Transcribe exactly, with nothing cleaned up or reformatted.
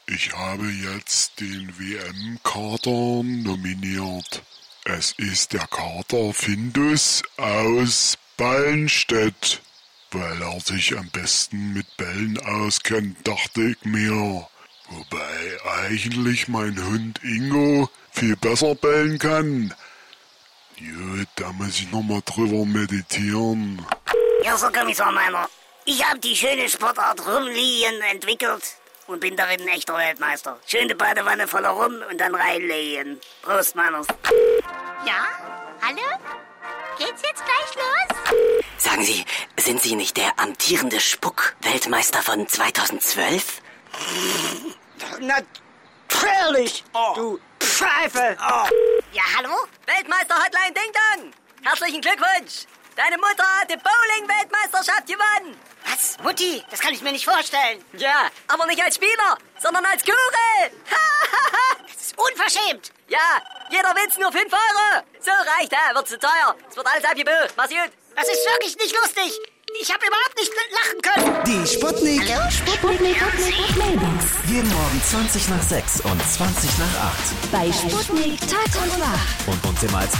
Ich habe jetzt den W M-Kater nominiert. Es ist der Kater Findus aus Ballenstedt. Weil er sich am besten mit Bällen auskennt, dachte ich mir. Wobei eigentlich mein Hund Ingo viel besser bellen kann. Gut, da muss ich nochmal drüber meditieren. Ja, Sir Kommissar Meiner, ich habe die schöne Sportart Rumliehen entwickelt und bin darin ein echter Weltmeister. Schöne Badewanne voller Rum und dann reinlegen. Prost, Meiners. Ja? Hallo? Geht's jetzt gleich los? Sagen Sie, sind Sie nicht der amtierende Spuck-Weltmeister von zweitausendzwölf? Natürlich, oh. Du Pfeife. Oh. Ja, hallo? Weltmeister-Hotline Ding Dong. Herzlichen Glückwunsch. Deine Mutter hat die Bowling-Weltmeisterschaft gewonnen. Was? Mutti? Das kann ich mir nicht vorstellen. Ja, aber nicht als Spieler, sondern als Kugel. Das ist unverschämt. Ja, jeder Witz nur fünf Euro. So reicht, ja, wird zu teuer. Es wird alles abgebucht. Mach's gut. Das ist wirklich nicht lustig. Ich habe überhaupt nicht lachen können. Die Sputnik. Hallo? Sputnik Mailbox. Jeden Morgen zwanzig nach sechs und zwanzig nach acht. Bei Sputnik Tag und Nacht. Und uns immer als